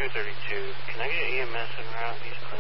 232. Can I get EMS en route? He's clear.